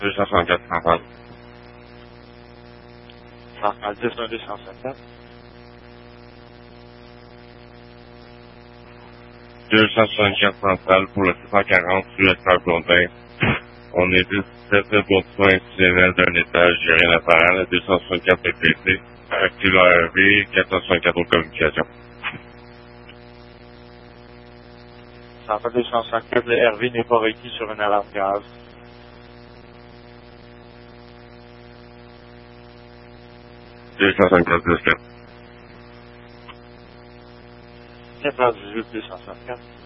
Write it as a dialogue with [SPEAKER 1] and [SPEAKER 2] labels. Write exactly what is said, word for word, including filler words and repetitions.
[SPEAKER 1] deux cent soixante-quatre central.
[SPEAKER 2] Central dix un deux cent soixante-quatre.
[SPEAKER 1] deux cent soixante-quatre central pour le six cent quarante rue Hector Blondin. On est dix-sept pour soins institutionnels d'un étage, j'ai rien à faire, le deux cent soixante-quatre P P C, active A R V, quatre cent soixante-quatre aux communications.
[SPEAKER 2] Central deux cent soixante-quatre, le R V n'est pas requis sur une alarme gaz.
[SPEAKER 1] deux cent soixante-quatre dix-sept.
[SPEAKER 2] quatre heures dix-huit deux cent soixante-quatre.